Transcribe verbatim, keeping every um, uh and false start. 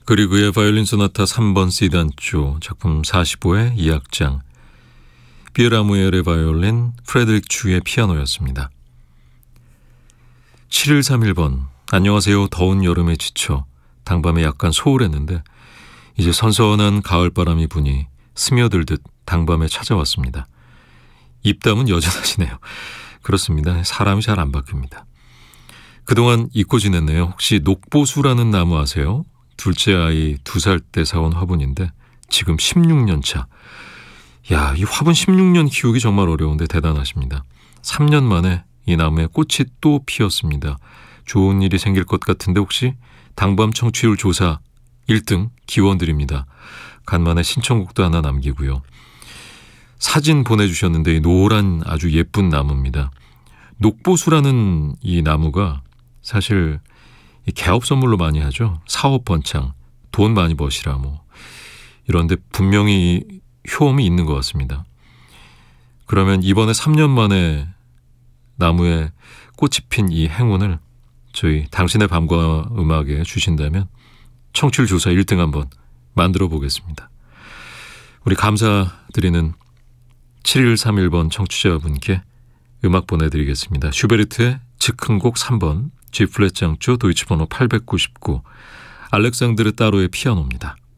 그리그의 바이올린 소나타 삼 번 C단조 작품 사십오의 이 악장, 피에라무엘의 바이올린, 프레드릭 추의 피아노였습니다. 칠일삼일 번, 안녕하세요. 더운 여름에 지쳐 당밤에 약간 소홀했는데 이제 선선한 가을바람이 부니 스며들듯 당밤에 찾아왔습니다. 입담은 여전하시네요. 그렇습니다. 사람이 잘 안 바뀝니다. 그동안 잊고 지냈네요. 혹시 녹보수라는 나무 아세요? 둘째 아이 두 살 때 사온 화분인데 지금 십육 년 차. 야, 이 화분 십육 년 키우기 정말 어려운데 대단하십니다. 삼 년 만에 이 나무에 꽃이 또 피었습니다. 좋은 일이 생길 것 같은데 혹시 당밤 청취율 조사 일 등 기원 드립니다. 간만에 신청곡도 하나 남기고요. 사진 보내주셨는데 이 노란 아주 예쁜 나무입니다. 녹보수라는 이 나무가 사실 개업 선물로 많이 하죠. 사업 번창, 돈 많이 버시라 뭐 이런데 분명히 효험이 있는 것 같습니다. 그러면 이번에 삼 년 만에 나무에 꽃이 핀 이 행운을 저희 당신의 밤과 음악에 주신다면 청취율 조사 일 등 한번 만들어 보겠습니다. 우리 감사드리는 칠일삼일 번 청취자분께 음악 보내드리겠습니다. 슈베르트의 즉흥곡 삼 번, G플랫 장조 도이치 번호 팔백구십구, 알렉산드르 따로의 피아노입니다.